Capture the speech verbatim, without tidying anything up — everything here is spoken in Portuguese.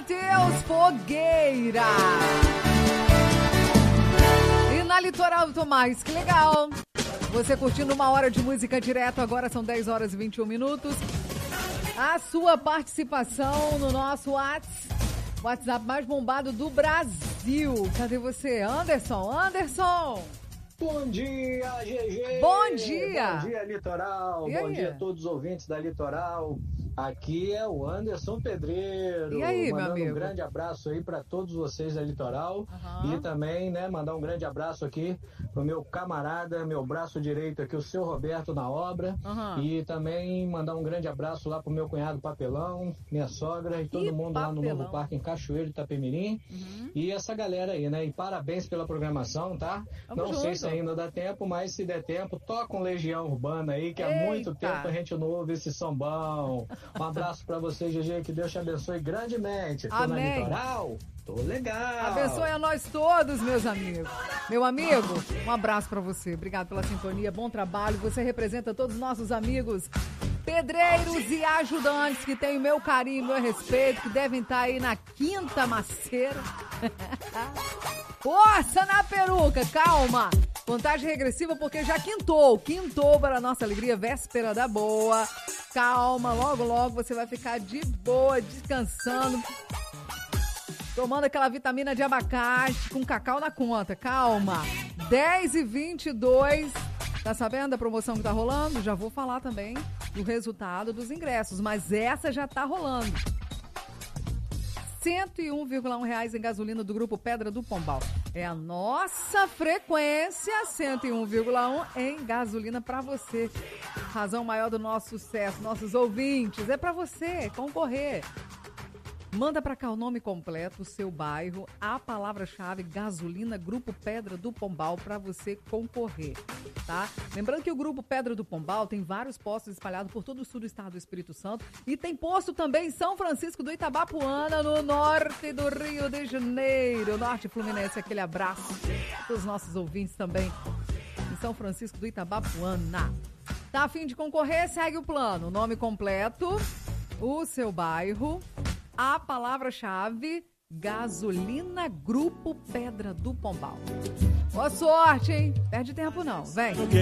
Matheus Fogueira. E na Litoral Tomás, que legal. Você curtindo uma hora de música direto, agora são dez horas e vinte e um minutos. A sua participação no nosso WhatsApp, WhatsApp mais bombado do Brasil. Cadê você? Anderson, Anderson. Bom dia, G G! Bom dia! Bom dia, Litoral! E Bom aí? dia a todos os ouvintes da Litoral. Aqui é o Anderson Pedreiro. E aí, meu mandando amigo? um grande abraço aí para todos vocês da Litoral. Uhum. E também, né, mandar um grande abraço aqui pro meu camarada, meu braço direito aqui, o seu Roberto na obra. Uhum. E também mandar um grande abraço lá pro meu cunhado Papelão, minha sogra e todo Ih, mundo lá no Papelão. Novo Parque em Cachoeiro, Itapemirim. Uhum. E essa galera aí, né? E parabéns pela programação, tá? Tamo Não sei junto. se ainda dá tempo, mas se der tempo, toca um Legião Urbana aí, que há Eita. muito tempo a gente não ouve esse sambão. Um abraço pra você, G G, que Deus te abençoe grandemente. Tô Amém. na Litoral? Tô legal. Abençoe a nós todos, meus amigos. Meu amigo, um abraço pra você. Obrigado pela sintonia, bom trabalho. Você representa todos os nossos amigos pedreiros e ajudantes que têm o meu carinho, o meu respeito, que devem estar aí na quinta maceira. Força na peruca, calma. Contagem regressiva porque já quintou. Quintou para a nossa alegria, véspera da boa. Calma, logo, logo você vai ficar de boa, descansando. Tomando aquela vitamina de abacate com cacau na conta. Calma. dez e vinte e dois. Tá sabendo da promoção que tá rolando? Já vou falar também do resultado dos ingressos, mas essa já tá rolando. cento e um vírgula um reais em gasolina do Grupo Pedra do Pombal. É a nossa frequência, cento e um vírgula um em gasolina para você. Razão maior do nosso sucesso, nossos ouvintes, é para você concorrer. Manda para cá o nome completo, o seu bairro, a palavra-chave gasolina Grupo Pedra do Pombal para você concorrer, tá? Lembrando que o Grupo Pedra do Pombal tem vários postos espalhados por todo o sul do estado do Espírito Santo e tem posto também em São Francisco do Itabapuana, no norte do Rio de Janeiro, norte fluminense. Aquele abraço para os nossos ouvintes também em São Francisco do Itabapuana. Tá a fim de concorrer? Segue o plano. O nome completo, o seu bairro, a palavra-chave, gasolina Grupo Pedra do Pombal. Boa sorte, hein? Perde tempo não, vem.